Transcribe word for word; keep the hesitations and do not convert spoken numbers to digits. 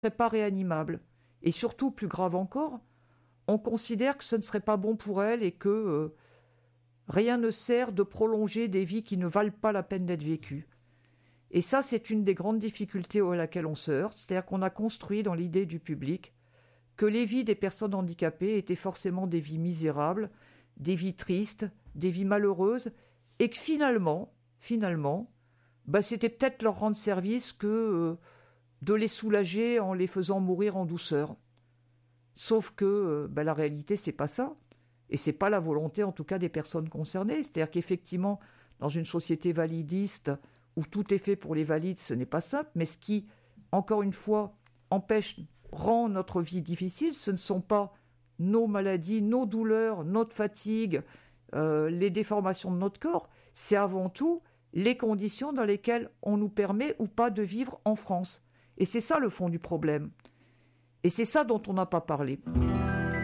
serait pas réanimable. Et surtout, plus grave encore, on considère que ce ne serait pas bon pour elles et que euh, rien ne sert de prolonger des vies qui ne valent pas la peine d'être vécues. Et ça, c'est une des grandes difficultés à laquelle on se heurte, c'est-à-dire qu'on a construit dans l'idée du public que les vies des personnes handicapées étaient forcément des vies misérables, des vies tristes, des vies malheureuses, et que finalement, finalement, bah, c'était peut-être leur rendre service que euh, de les soulager en les faisant mourir en douceur. Sauf que euh, bah, la réalité, c'est pas ça. Et c'est pas la volonté, en tout cas, des personnes concernées. C'est-à-dire qu'effectivement, dans une société validiste, où tout est fait pour les valides, ce n'est pas simple. Mais ce qui, encore une fois, empêche, rend notre vie difficile, ce ne sont pas nos maladies, nos douleurs, notre fatigue, euh, les déformations de notre corps. C'est avant tout les conditions dans lesquelles on nous permet ou pas de vivre en France. Et c'est ça le fond du problème. Et c'est ça dont on n'a pas parlé.